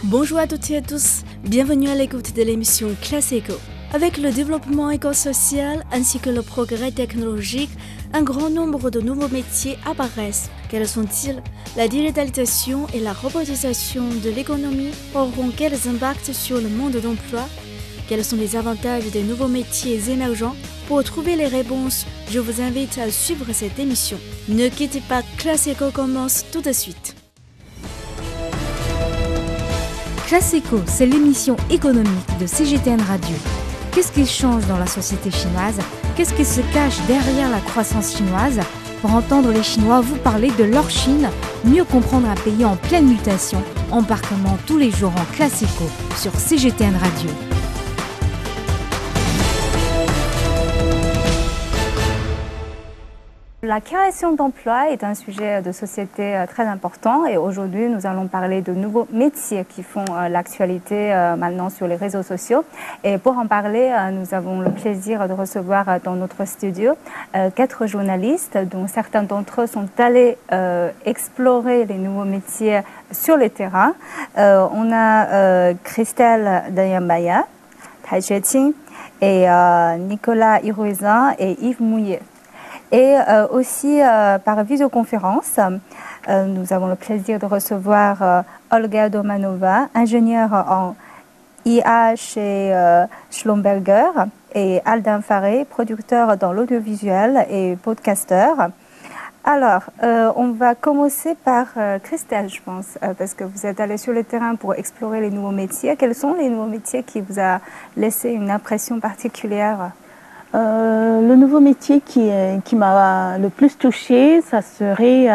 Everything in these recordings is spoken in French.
Bonjour à toutes et à tous, bienvenue à l'écoute de l'émission Classe Éco. Avec le développement éco-social ainsi que le progrès technologique, un grand nombre de nouveaux métiers apparaissent. Quels sont-ils? La digitalisation et la robotisation de l'économie auront quels impacts sur le monde d'emploi? Quels sont les avantages des nouveaux métiers émergents? Pour trouver les réponses, je vous invite à suivre cette émission. Ne quittez pas, Classe Éco commence tout de suite. Classe Éco, c'est l'émission économique de CGTN Radio. Qu'est-ce qui change dans la société chinoise? Qu'est-ce qui se cache derrière la croissance chinoise? Pour entendre les Chinois vous parler de leur Chine, mieux comprendre un pays en pleine mutation, embarquement tous les jours en Classe Éco sur CGTN Radio. La création d'emplois est un sujet de société très important et aujourd'hui nous allons parler de nouveaux métiers qui font l'actualité maintenant sur les réseaux sociaux. Et pour en parler, nous avons le plaisir de recevoir dans notre studio 4 journalistes dont certains d'entre eux sont allés explorer les nouveaux métiers sur le terrain. On a Christelle Dayambaya, Tai Xueqing et Nicolas Hirouzin et Yves Mouillet. Et aussi par visioconférence, nous avons le plaisir de recevoir Olga Domanova, ingénieure en IA chez Schlumberger, et Aldin Faré, producteur dans l'audiovisuel et podcasteur. Alors, on va commencer par Christelle, je pense, parce que vous êtes allée sur le terrain pour explorer les nouveaux métiers. Quels sont les nouveaux métiers qui vous a laissé une impression particulière ? Le nouveau métier qui m'a le plus touchée, ça serait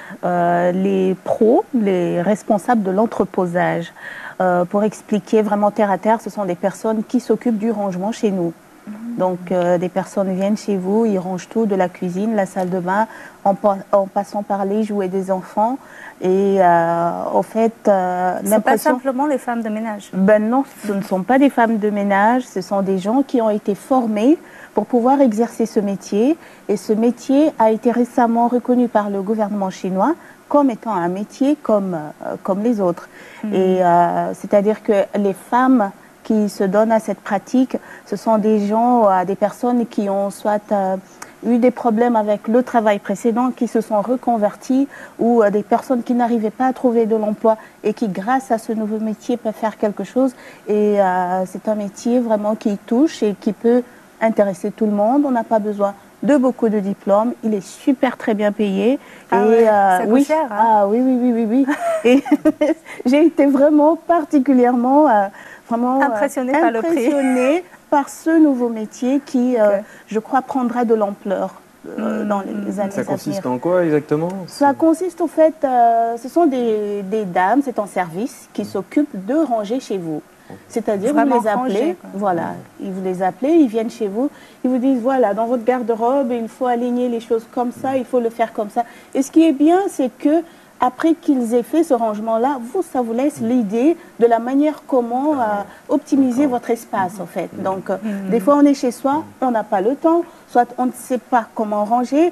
les pros, les responsables de l'entreposage. Pour expliquer vraiment terre à terre, ce sont des personnes qui s'occupent du rangement chez nous. Donc des personnes viennent chez vous, ils rangent tout, de la cuisine, la salle de bain, en passant par les jouets des enfants. Et en fait, c'est pas simplement les femmes de ménage. Ben non, ce ne sont pas des femmes de ménage, ce sont des gens qui ont été formés pour pouvoir exercer ce métier. Et ce métier a été récemment reconnu par le gouvernement chinois comme étant un métier comme les autres. Et c'est-à-dire que les femmes qui se donnent à cette pratique, ce sont des gens, des personnes qui ont soit eu des problèmes avec le travail précédent, qui se sont reconvertis, ou des personnes qui n'arrivaient pas à trouver de l'emploi et qui, grâce à ce nouveau métier, peuvent faire quelque chose. Et c'est un métier vraiment qui touche et qui peut intéresser tout le monde. On n'a pas besoin de beaucoup de diplômes. Il est super très bien payé. Ah et ouais, ça coûte cher, hein? Ah oui. Et j'ai été vraiment particulièrement vraiment impressionnée par le prix. Par ce nouveau métier qui, je crois, prendra de l'ampleur dans les années à venir. Ça consiste en quoi exactement? Ça consiste au fait, ce sont des dames, c'est en service, qui s'occupent de ranger chez vous. C'est-à-dire, vous les appelez, voilà, vous les appelez, ils viennent chez vous, ils vous disent, voilà, dans votre garde-robe, il faut aligner les choses comme ça, il faut le faire comme ça. Et ce qui est bien, c'est que après qu'ils aient fait ce rangement-là, ça vous laisse l'idée de la manière comment optimiser votre espace, en fait. Donc, des fois, on est chez soi, on n'a pas le temps, soit on ne sait pas comment ranger.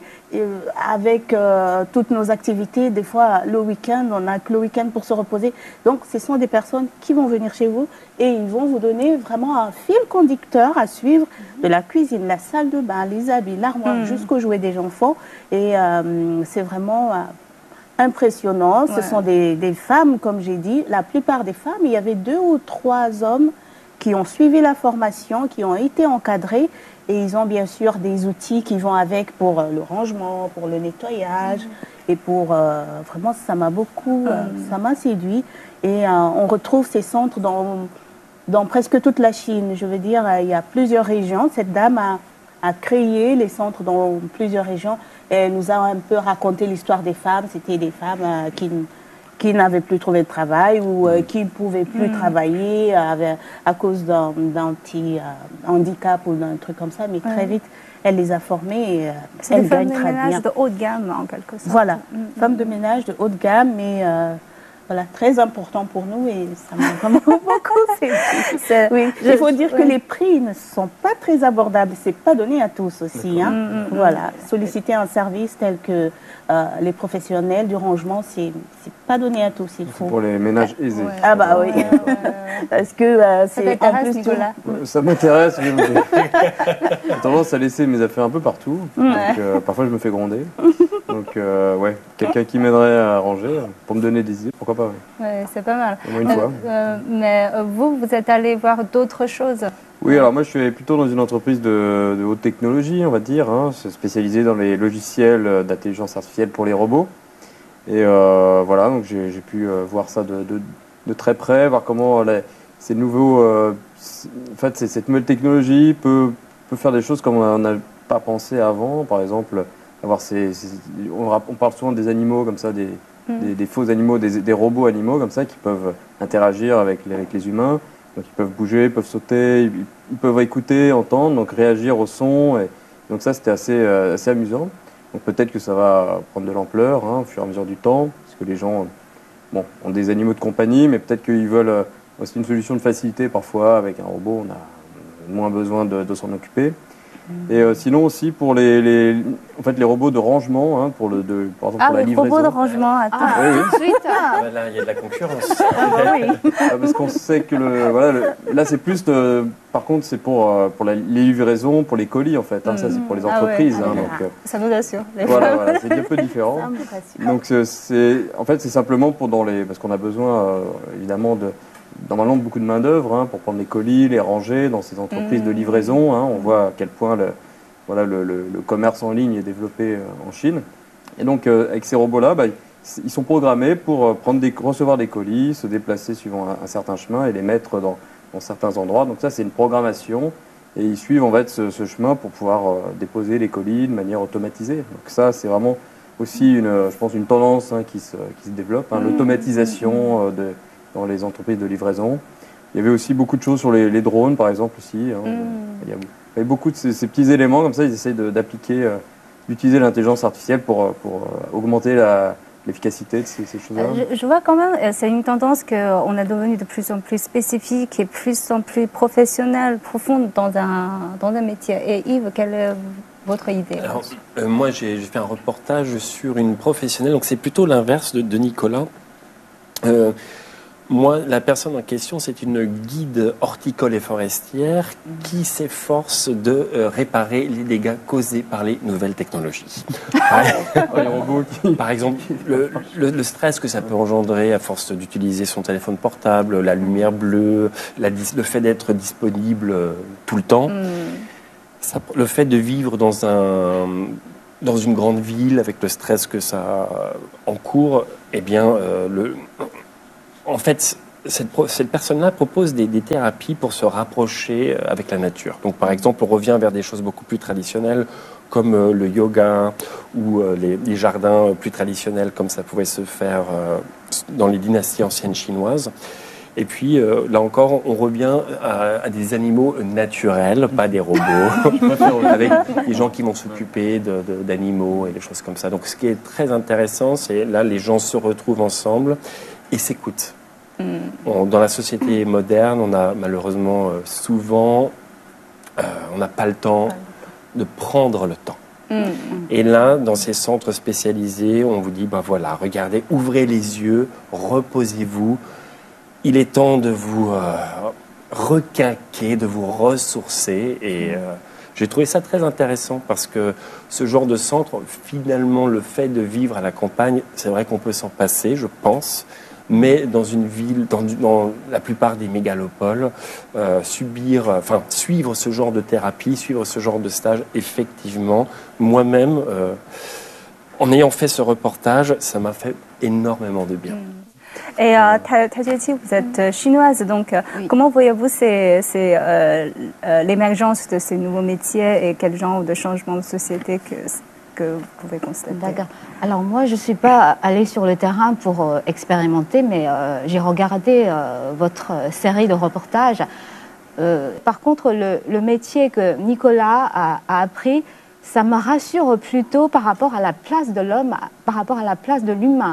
Avec toutes nos activités, des fois, le week-end, on n'a que le week-end pour se reposer. Donc, ce sont des personnes qui vont venir chez vous et ils vont vous donner vraiment un fil conducteur à suivre de la cuisine, la salle de bain, les habits, l'armoire, jusqu'aux jouets des enfants. Et c'est vraiment impressionnant. Ce sont des femmes, comme j'ai dit. La plupart des femmes, il y avait 2 ou 3 hommes qui ont suivi la formation, qui ont été encadrés. Et ils ont bien sûr des outils qui vont avec pour le rangement, pour le nettoyage. Et pour vraiment, ça m'a beaucoup, ça m'a séduit. Et on retrouve ces centres dans presque toute la Chine. Je veux dire, il y a plusieurs régions. Cette dame a créé les centres dans plusieurs régions. Et elle nous a un peu raconté l'histoire des femmes. C'était des femmes qui n'avaient plus trouvé de travail ou qui ne pouvaient plus travailler à cause d'un petit handicap ou d'un truc comme ça. Mais très vite, elle les a formées et elles gagnent très bien. C'est des femmes de ménage de haut de gamme, en quelque sorte. Voilà, femmes de ménage de haut de gamme, mais voilà, très important pour nous et ça m'a vraiment beaucoup séduit. Oui, il faut dire que les prix ne sont pas très abordables, c'est pas donné à tous aussi. Hein. Voilà, solliciter un service tel que les professionnels du rangement, c'est pas donné à tous. Il faut pour les ménages aisés. Ouais. Ah bah oui, parce que c'est en plus Nicolas. Ça m'intéresse. J'ai tendance à laisser mes affaires un peu partout. Donc, parfois je me fais gronder. Donc ouais, quelqu'un qui m'aiderait à ranger pour me donner des idées, pourquoi pas. Ouais, c'est pas mal. Au moins une fois. Mais vous êtes allé voir d'autres choses? Oui, alors moi je suis plutôt dans une entreprise de haute technologie, on va dire, spécialisée dans les logiciels d'intelligence artificielle pour les robots. Et voilà, donc j'ai pu voir ça de très près, voir comment ces nouveaux, en fait, cette nouvelle technologie peut faire des choses comme on n'a pas pensé avant. Par exemple, avoir on parle souvent des animaux comme ça, des faux animaux, des robots animaux comme ça qui peuvent interagir avec les humains. Donc ils peuvent bouger, ils peuvent sauter, ils peuvent écouter, entendre, donc réagir au son. Et donc ça, c'était assez amusant. Donc peut-être que ça va prendre de l'ampleur au fur et à mesure du temps, parce que les gens ont des animaux de compagnie, mais peut-être qu'ils veulent aussi une solution de facilité parfois. Avec un robot, on a moins besoin de s'en occuper. Et sinon aussi pour les robots de rangement, par exemple pour la livraison. Robots de rangement, attends. Oui. Suite. Là, il y a de la concurrence. Oui. Parce qu'on sait que là c'est plus par contre c'est pour les livraisons, pour les colis en fait. Ça c'est pour les entreprises. Donc, ça nous assure. Voilà, c'est un peu différent. Donc c'est simplement parce qu'on a besoin évidemment normalement beaucoup de main d'œuvre pour prendre les colis, les ranger dans ces entreprises de livraison. On voit à quel point le commerce en ligne est développé en Chine. Et donc avec ces robots-là, ils sont programmés pour recevoir des colis, se déplacer suivant un certain chemin et les mettre dans certains endroits. Donc ça c'est une programmation et ils suivent en fait ce chemin pour pouvoir déposer les colis de manière automatisée. Donc ça c'est vraiment aussi je pense une tendance qui se développe, l'automatisation dans les entreprises de livraison. Il y avait aussi beaucoup de choses sur les drones, par exemple, aussi. Il y avait beaucoup de ces petits éléments, comme ça, ils essayent d'utiliser l'intelligence artificielle pour augmenter l'efficacité de ces choses-là. Je vois quand même, c'est une tendance qu'on est devenu de plus en plus spécifique et plus en plus professionnelle, profonde dans un métier. Et Yves, quelle est votre idée? Alors, moi, j'ai fait un reportage sur une professionnelle, donc c'est plutôt l'inverse de Nicolas. Moi, la personne en question, c'est une guide horticole et forestière qui s'efforce de réparer les dégâts causés par les nouvelles technologies. Par exemple, le stress que ça peut engendrer à force d'utiliser son téléphone portable, la lumière bleue, le fait d'être disponible tout le temps, le fait de vivre dans une grande ville avec le stress que ça encourt, eh bien, en fait, cette personne-là propose des thérapies pour se rapprocher avec la nature. Donc, par exemple, on revient vers des choses beaucoup plus traditionnelles, comme le yoga ou les jardins plus traditionnels, comme ça pouvait se faire dans les dynasties anciennes chinoises. Et puis, là encore, on revient à des animaux naturels, pas des robots, avec des gens qui vont s'occuper d'animaux et des choses comme ça. Donc, ce qui est très intéressant, c'est là, les gens se retrouvent ensemble et s'écoutent. Dans la société moderne, on a malheureusement souvent, on n'a pas le temps de prendre le temps. Et là, dans ces centres spécialisés, on vous dit, voilà, regardez, ouvrez les yeux, reposez-vous. Il est temps de vous requinquer, de vous ressourcer. Et j'ai trouvé ça très intéressant parce que ce genre de centre, finalement, le fait de vivre à la campagne, c'est vrai qu'on peut s'en passer, je pense. Mais dans une ville, dans la plupart des mégalopoles, suivre ce genre de thérapie, suivre ce genre de stage, effectivement, moi-même, en ayant fait ce reportage, ça m'a fait énormément de bien. Et Tajieqi, vous êtes chinoise, donc comment voyez-vous l'émergence de ces nouveaux métiers et quel genre de changement de société que vous pouvez constater? D'accord. Alors moi, je ne suis pas allée sur le terrain pour expérimenter, mais j'ai regardé votre série de reportages. Par contre, le métier que Nicolas a appris, ça me rassure plutôt par rapport à la place de l'homme, par rapport à la place de l'humain.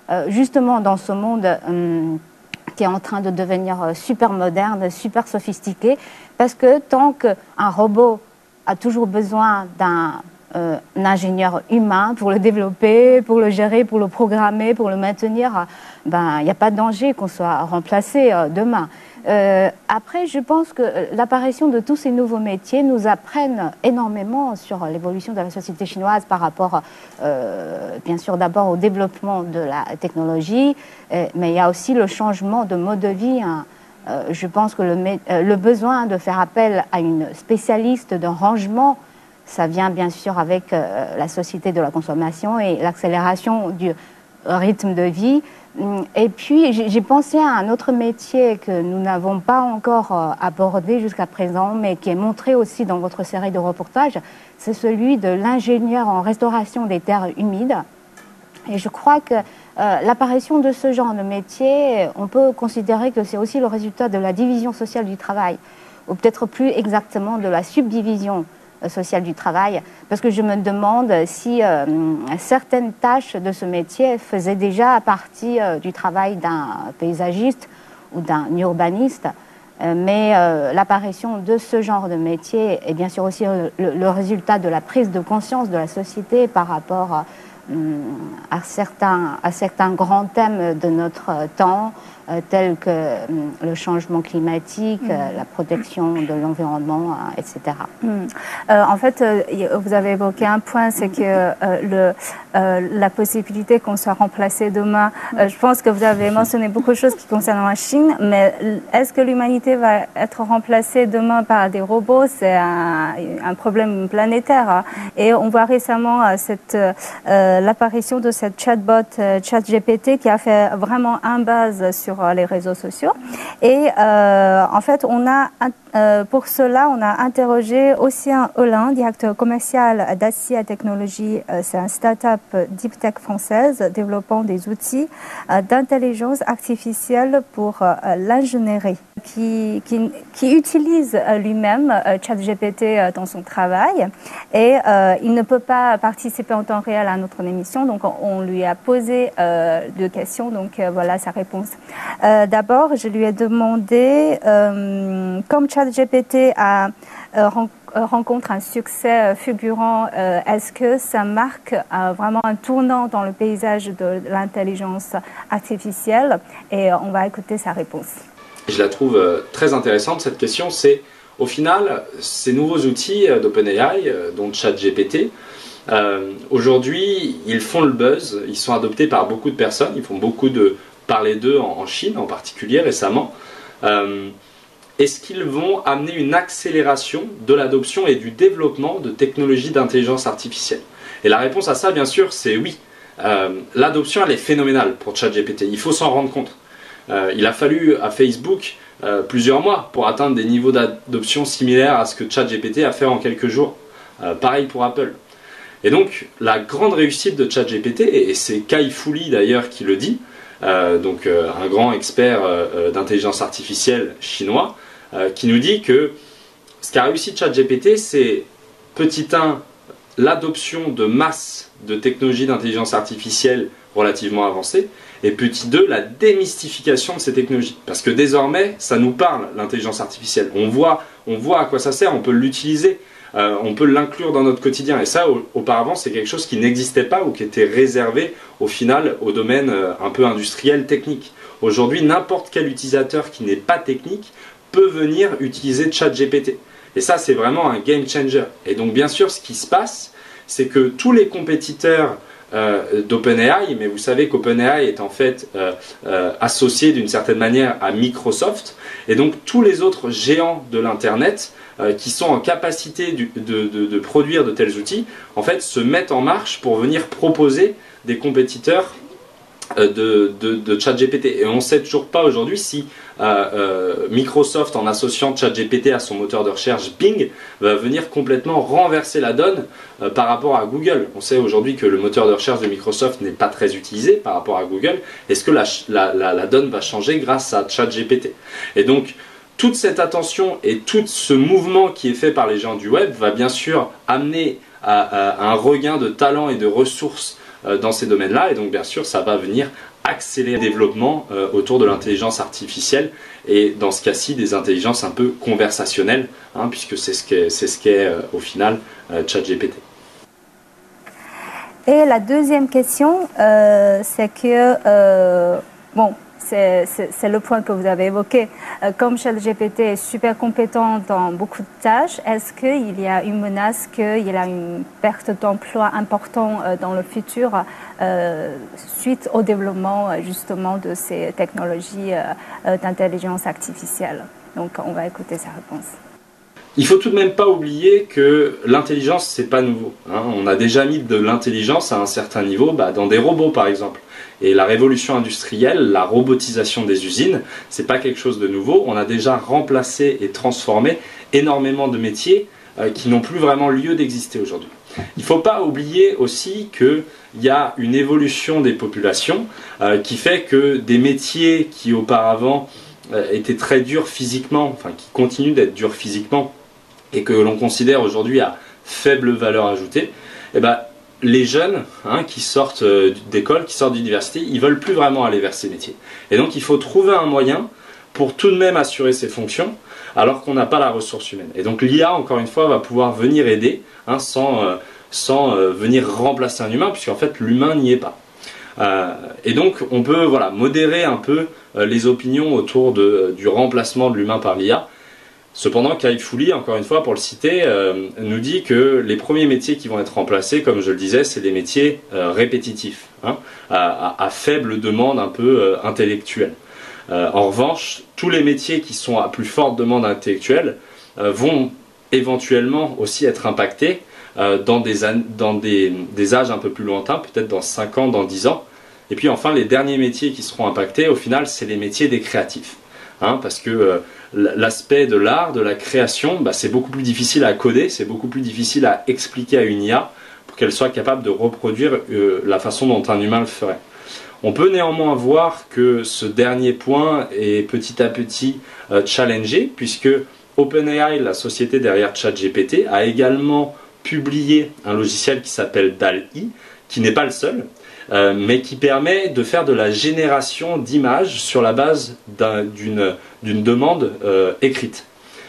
justement dans ce monde qui est en train de devenir super moderne, super sophistiqué, parce que tant qu'un robot a toujours besoin d'un ingénieur humain pour le développer, pour le gérer, pour le programmer, pour le maintenir, il n'y a pas de danger qu'on soit remplacé demain. Après, je pense que l'apparition de tous ces nouveaux métiers nous apprennent énormément sur l'évolution de la société chinoise par rapport, bien sûr, d'abord au développement de la technologie, mais il y a aussi le changement de mode de vie. Je pense que le besoin de faire appel à une spécialiste de rangement, ça vient bien sûr avec la société de la consommation et l'accélération du rythme de vie. Et puis, j'ai pensé à un autre métier que nous n'avons pas encore abordé jusqu'à présent, mais qui est montré aussi dans votre série de reportages. C'est celui de l'ingénieur en restauration des terres humides. Et je crois que l'apparition de ce genre de métier, on peut considérer que c'est aussi le résultat de la division sociale du travail, ou peut-être plus exactement de la subdivision sociale du travail, parce que je me demande si certaines tâches de ce métier faisaient déjà partie du travail d'un paysagiste ou d'un urbaniste, mais l'apparition de ce genre de métier est bien sûr aussi le résultat de la prise de conscience de la société par rapport à certains grands thèmes de notre temps, tels que le changement climatique, la protection de l'environnement, etc. En fait, vous avez évoqué un point, c'est que la possibilité qu'on soit remplacé demain, je pense que vous avez mentionné beaucoup de choses qui concernent la Chine, mais est-ce que l'humanité va être remplacée demain par des robots? C'est un problème planétaire. Hein. Et on voit récemment l'apparition de cette chatbot ChatGPT qui a fait vraiment un buzz sur les réseaux sociaux. Et en fait, pour cela, on a interrogé Océan Olin, directeur commercial d'Asia Technologies. C'est un start-up deep tech française développant des outils d'intelligence artificielle pour l'ingénierie, qui utilise lui-même ChatGPT dans son travail. Et il ne peut pas participer en temps réel à notre émission, donc on lui a posé deux questions, donc voilà sa réponse. D'abord, je lui ai demandé, comme ChatGPT rencontre un succès fulgurant, est-ce que ça marque vraiment un tournant dans le paysage de l'intelligence artificielle? Et on va écouter sa réponse. Je la trouve très intéressante cette question. C'est au final ces nouveaux outils d'OpenAI, dont ChatGPT, aujourd'hui ils font le buzz, ils sont adoptés par beaucoup de personnes, ils font beaucoup de parler d'eux en Chine en particulier récemment. Est-ce qu'ils vont amener une accélération de l'adoption et du développement de technologies d'intelligence artificielle? Et la réponse à ça, bien sûr, c'est oui. L'adoption, elle est phénoménale pour ChatGPT. Il faut s'en rendre compte. Il a fallu à Facebook plusieurs mois pour atteindre des niveaux d'adoption similaires à ce que ChatGPT a fait en quelques jours. Pareil pour Apple. Et donc, la grande réussite de ChatGPT, et c'est Kai Fu Lee d'ailleurs qui le dit, un grand expert d'intelligence artificielle chinois, qui nous dit que ce qu'a réussi ChatGPT, c'est petit 1, l'adoption de masse de technologies d'intelligence artificielle relativement avancées, et petit 2, la démystification de ces technologies. Parce que désormais, ça nous parle, l'intelligence artificielle. On voit à quoi ça sert, on peut l'utiliser, on peut l'inclure dans notre quotidien. Et ça, auparavant, c'est quelque chose qui n'existait pas ou qui était réservé, au final, au domaine un peu industriel, technique. Aujourd'hui, n'importe quel utilisateur qui n'est pas technique peut venir utiliser ChatGPT. Et ça, c'est vraiment un game changer. Et donc, bien sûr, ce qui se passe, c'est que tous les compétiteurs d'OpenAI, mais vous savez qu'OpenAI est en fait associé d'une certaine manière à Microsoft, et donc tous les autres géants de l'Internet qui sont en capacité de produire de tels outils, en fait, se mettent en marche pour venir proposer des compétiteurs de ChatGPT. Et on ne sait toujours pas aujourd'hui si Microsoft, en associant ChatGPT à son moteur de recherche Bing, va venir complètement renverser la donne par rapport à Google. On sait aujourd'hui que le moteur de recherche de Microsoft n'est pas très utilisé par rapport à Google. Est-ce que la donne va changer grâce à ChatGPT? Et donc, toute cette attention et tout ce mouvement qui est fait par les gens du web va bien sûr amener à un regain de talent et de ressources dans ces domaines-là, et donc bien sûr ça va venir accélérer le développement autour de l'intelligence artificielle et dans ce cas-ci des intelligences un peu conversationnelles, hein, puisque c'est ce qu'est au final ChatGPT. Et la deuxième question, c'est que, c'est le point que vous avez évoqué. Comme ChatGPT est super compétent dans beaucoup de tâches, est-ce qu'il y a une menace qu'il y a une perte d'emploi importante dans le futur suite au développement justement de ces technologies d'intelligence artificielle? Donc on va écouter sa réponse. Il faut tout de même pas oublier que l'intelligence, c'est pas nouveau, hein. On a déjà mis de l'intelligence à un certain niveau dans des robots par exemple. Et la révolution industrielle, la robotisation des usines, c'est pas quelque chose de nouveau. On a déjà remplacé et transformé énormément de métiers qui n'ont plus vraiment lieu d'exister aujourd'hui. Il ne faut pas oublier aussi qu'il y a une évolution des populations qui fait que des métiers qui auparavant étaient très durs physiquement, enfin qui continuent d'être durs physiquement et que l'on considère aujourd'hui à faible valeur ajoutée, les jeunes qui sortent d'école, qui sortent d'université, ils ne veulent plus vraiment aller vers ces métiers. Et donc il faut trouver un moyen pour tout de même assurer ces fonctions alors qu'on n'a pas la ressource humaine. Et donc l'IA, encore une fois, va pouvoir venir aider sans venir remplacer un humain, puisqu'en fait l'humain n'y est pas. Et donc on peut modérer un peu les opinions autour du remplacement de l'humain par l'IA. Cependant, Kai Fu Lee, encore une fois, pour le citer, nous dit que les premiers métiers qui vont être remplacés, comme je le disais, c'est des métiers répétitifs, à faible demande un peu intellectuelle. En revanche, tous les métiers qui sont à plus forte demande intellectuelle vont éventuellement aussi être impactés dans des âges un peu plus lointains, peut-être dans 5 ans, dans 10 ans. Et puis enfin, les derniers métiers qui seront impactés, au final, c'est les métiers des créatifs. Parce que l'aspect de l'art, de la création, c'est beaucoup plus difficile à coder, c'est beaucoup plus difficile à expliquer à une IA pour qu'elle soit capable de reproduire la façon dont un humain le ferait. On peut néanmoins voir que ce dernier point est petit à petit challengé, puisque OpenAI, la société derrière ChatGPT, a également publié un logiciel qui s'appelle DALL-E, qui n'est pas le seul, mais qui permet de faire de la génération d'images sur la base d'une demande écrite.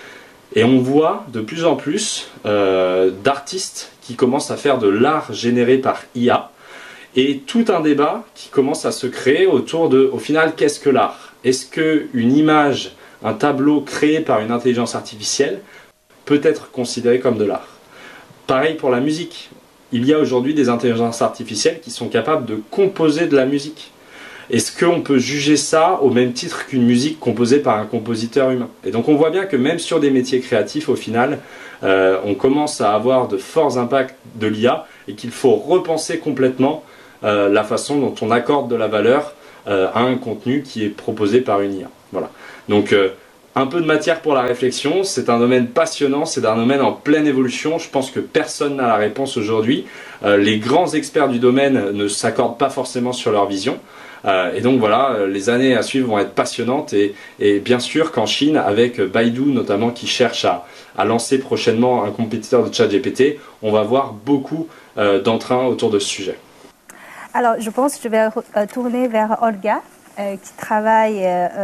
Et on voit de plus en plus d'artistes qui commencent à faire de l'art généré par IA, et tout un débat qui commence à se créer autour de, au final, qu'est-ce que l'art? Est-ce qu'une image, un tableau créé par une intelligence artificielle peut être considéré comme de l'art? Pareil pour la musique. Il y a aujourd'hui des intelligences artificielles qui sont capables de composer de la musique. Est-ce qu'on peut juger ça au même titre qu'une musique composée par un compositeur humain? Et donc on voit bien que même sur des métiers créatifs, au final, on commence à avoir de forts impacts de l'IA et qu'il faut repenser complètement la façon dont on accorde de la valeur à un contenu qui est proposé par une IA. Voilà. Donc un peu de matière pour la réflexion, c'est un domaine passionnant, c'est un domaine en pleine évolution, je pense que personne n'a la réponse aujourd'hui, les grands experts du domaine ne s'accordent pas forcément sur leur vision, et donc voilà, les années à suivre vont être passionnantes, et bien sûr qu'en Chine, avec Baidu notamment qui cherche à lancer prochainement un compétiteur de ChatGPT, on va voir beaucoup d'entrain autour de ce sujet. Alors je pense que je vais tourner vers Olga, qui travaille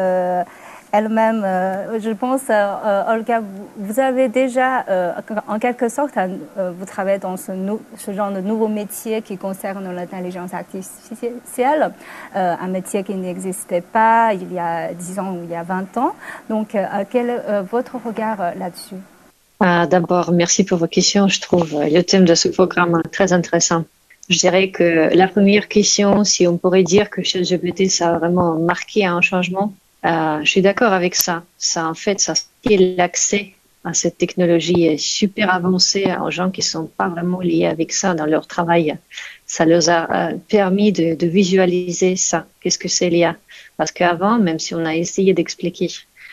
elle-même, je pense, Olga, vous avez déjà, en quelque sorte, vous travaillez dans ce genre de nouveau métier qui concerne l'intelligence artificielle, un métier qui n'existait pas il y a 10 ans ou il y a 20 ans. Donc, quel est votre regard là-dessus? D'abord, merci pour vos questions. Je trouve le thème de ce programme très intéressant. Je dirais que la première question, si on pourrait dire que chez GPT, ça a vraiment marqué un changement, je suis d'accord avec ça. Ça, en fait, ça l'accès à cette technologie est super avancée aux gens qui sont pas vraiment liés avec ça dans leur travail. Ça leur a permis de visualiser ça. Qu'est-ce que c'est l'IA? Parce qu'avant, même si on a essayé d'expliquer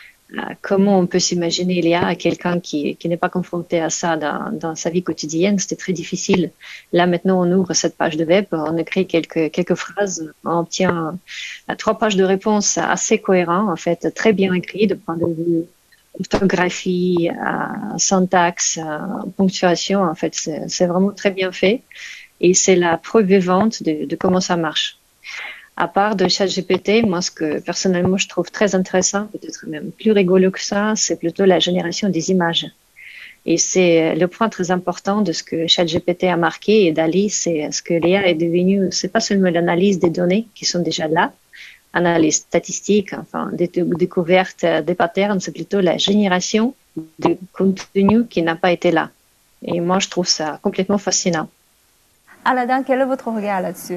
comment on peut s'imaginer l'IA à quelqu'un qui n'est pas confronté à ça dans sa vie quotidienne, c'était très difficile. Là, maintenant, on ouvre cette page de web, on écrit quelques phrases, on obtient 3 pages de réponses assez cohérentes, en fait, très bien écrites, de point de vue orthographie, syntaxe, ponctuation, en fait, c'est vraiment très bien fait. Et c'est la preuve vivante de comment ça marche. À part de ChatGPT, moi, ce que personnellement je trouve très intéressant, peut-être même plus rigolo que ça, c'est plutôt la génération des images. Et c'est le point très important de ce que ChatGPT a marqué et DALL-E, c'est ce que l'IA est devenue, c'est pas seulement l'analyse des données qui sont déjà là, analyse statistique, enfin, découverte des patterns, c'est plutôt la génération de contenu qui n'a pas été là. Et moi, je trouve ça complètement fascinant. Aladin, quel est votre regard là-dessus?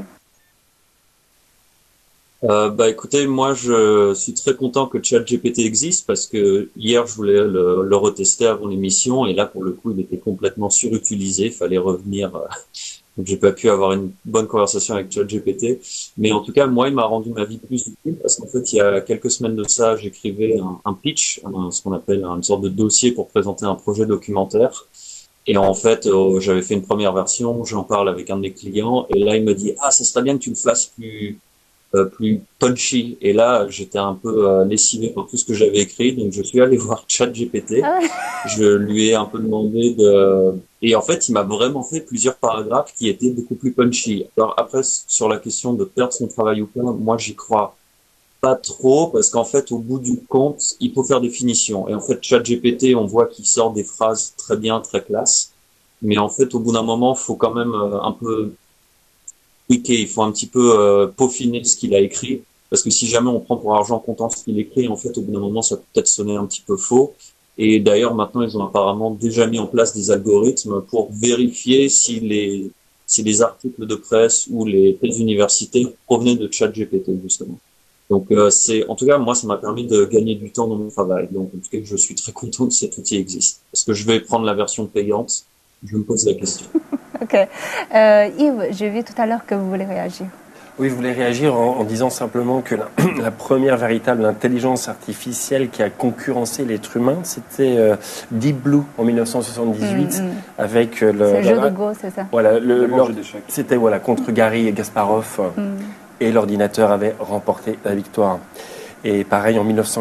Écoutez, moi je suis très content que ChatGPT existe parce que hier je voulais le retester avant l'émission et là pour le coup il était complètement surutilisé, il fallait revenir, donc j'ai pas pu avoir une bonne conversation avec ChatGPT, mais en tout cas moi il m'a rendu ma vie plus utile parce qu'en fait il y a quelques semaines de ça j'écrivais un pitch, ce qu'on appelle une sorte de dossier pour présenter un projet documentaire. Et en fait, j'avais fait une première version, j'en parle avec un de mes clients, et là il me dit « Ah, ça serait bien que tu le fasses plus punchy. » Et là, j'étais un peu lessivé par tout ce que j'avais écrit, donc je suis allé voir ChatGPT. Je lui ai un peu demandé et en fait, il m'a vraiment fait plusieurs paragraphes qui étaient beaucoup plus punchy. Alors après, sur la question de perdre son travail ou pas, moi j'y crois pas trop parce qu'en fait, au bout du compte, il faut faire des finitions. Et en fait, ChatGPT, on voit qu'il sort des phrases très bien, très classe. Mais en fait, au bout d'un moment, il faut quand même un peu tweaker, il faut un petit peu peaufiner ce qu'il a écrit. Parce que si jamais on prend pour argent comptant ce qu'il écrit, en fait, au bout d'un moment, ça peut peut-être sonner un petit peu faux. Et d'ailleurs, maintenant, ils ont apparemment déjà mis en place des algorithmes pour vérifier si les articles de presse ou les thèses universitaires provenaient de ChatGPT, justement. Donc en tout cas moi ça m'a permis de gagner du temps dans mon travail. Donc en tout cas je suis très content que cet outil existe. Est-ce que je vais prendre la version payante? Je me pose la question. Ok. Yves, j'ai vu tout à l'heure que vous voulez réagir. Oui, je voulais réagir en disant simplement que la première véritable intelligence artificielle qui a concurrencé l'être humain, c'était Deep Blue en 1978 avec le jeu de Go, c'est ça? Voilà, c'était contre Garry Kasparov. Et l'ordinateur avait remporté la victoire. Et pareil, en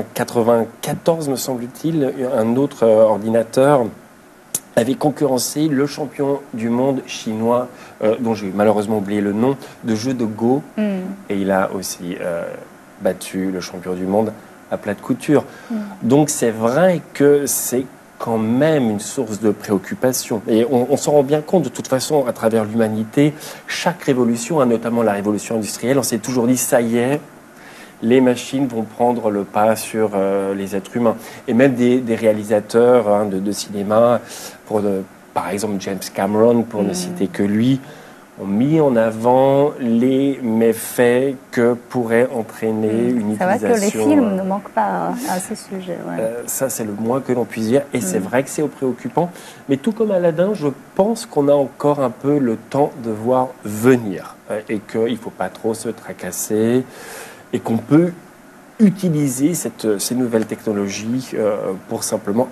1994, me semble-t-il, un autre ordinateur avait concurrencé le champion du monde chinois, dont j'ai malheureusement oublié le nom, de jeu de Go. Et il a aussi battu le champion du monde à plat de couture. Donc c'est vrai que c'est quand même une source de préoccupation. Et on s'en rend bien compte de toute façon à travers l'humanité. Chaque révolution, notamment la révolution industrielle, on s'est toujours dit ça y est, les machines vont prendre le pas sur les êtres humains. Et même des réalisateurs de cinéma, par exemple James Cameron, pour ne citer que lui, ont mis en avant les méfaits que pourrait entraîner une utilisation. C'est vrai que les films ne manquent pas à ce sujet. Ça, c'est le moins que l'on puisse dire. Et c'est vrai que c'est préoccupant. Mais tout comme Aladin, je pense qu'on a encore un peu le temps de voir venir. Et qu'il ne faut pas trop se tracasser. Et qu'on peut utiliser ces nouvelles technologies pour simplement